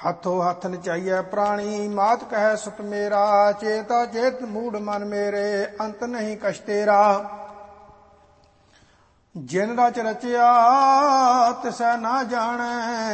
ਹੱਥੋਂ ਹੱਥ ਨਚਾਈਐ ਪ੍ਰਾਣੀ, ਮਾਤ ਕਹਿ ਸੁਤ ਮੇਰਾ। ਚੇਤਾ ਚੇਤ ਮੂੜ ਮਨ ਮੇਰੇ, ਅੰਤ ਨਹੀਂ ਕਛ ਤੇਰਾ। ਜਿਨ ਰਚ ਰਚਿਆ ਤਿਸੈ ਨਾ ਜਾਣੈ,